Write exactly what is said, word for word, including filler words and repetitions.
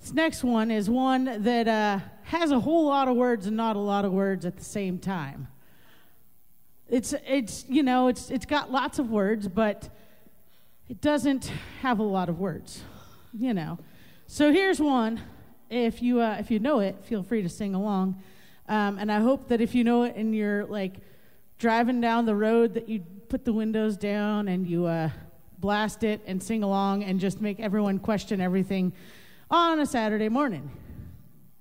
This next one is one that uh, has a whole lot of words and not a lot of words at the same time. It's, it's you know, it's it's got lots of words, but it doesn't have a lot of words, you know. So here's one. If you uh, if you know it, feel free to sing along. Um, and I hope that if you know it and you're like driving down the road, that you put the windows down and you uh, blast it and sing along and just make everyone question everything on a Saturday morning.